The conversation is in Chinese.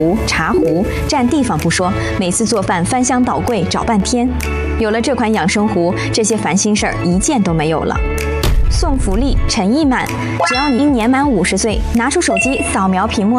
茶壶占地方不说，每次做饭翻箱倒柜找半天。有了这款养生壶，这些烦心事儿一件都没有了。送福利，诚意满，只要你年满50岁，拿出手机扫描屏幕